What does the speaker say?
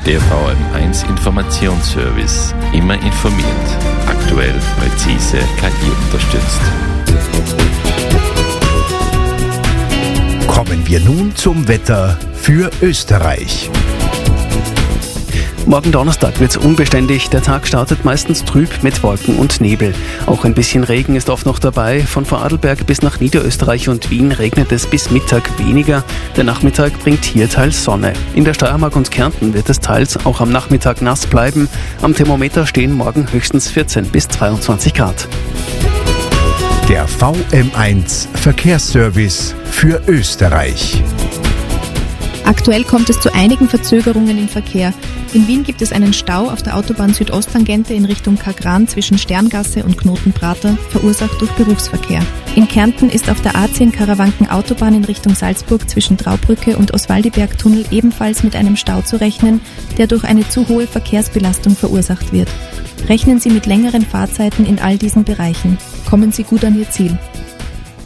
Der VM1 Informationsservice. Immer informiert. Aktuell, präzise, KI unterstützt. Kommen wir nun zum Wetter für Österreich. Morgen Donnerstag wird es unbeständig. Der Tag startet meistens trüb mit Wolken und Nebel. Auch ein bisschen Regen ist oft noch dabei. Von Vorarlberg bis nach Niederösterreich und Wien regnet es bis Mittag weniger. Der Nachmittag bringt hier teils Sonne. In der Steiermark und Kärnten wird es teils auch am Nachmittag nass bleiben. Am Thermometer stehen morgen höchstens 14 bis 22 Grad. Der VM1 Verkehrsservice für Österreich. Aktuell kommt es zu einigen Verzögerungen im Verkehr. In Wien gibt es einen Stau auf der Autobahn Südosttangente in Richtung Kagran zwischen Sterngasse und Knotenprater, verursacht durch Berufsverkehr. In Kärnten ist auf der A10 Karawanken-Autobahn in Richtung Salzburg zwischen Traubrücke und Oswaldiberg-Tunnel ebenfalls mit einem Stau zu rechnen, der durch eine zu hohe Verkehrsbelastung verursacht wird. Rechnen Sie mit längeren Fahrzeiten in all diesen Bereichen. Kommen Sie gut an Ihr Ziel.